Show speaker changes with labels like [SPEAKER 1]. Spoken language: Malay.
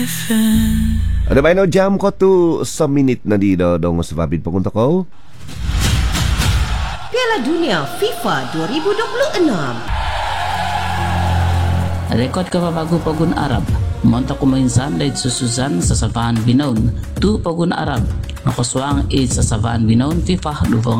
[SPEAKER 1] Ada ba no jam ko to sa minute na dito dong sa papid pakunta ko?
[SPEAKER 2] Piala Dunia FIFA 2026.
[SPEAKER 3] Rekod ka bago pagun Arab. Monta kuminsan dahil sususan sa Savan Binon. Tu pagun Arab. Nakaswang sa Savan Binon FIFA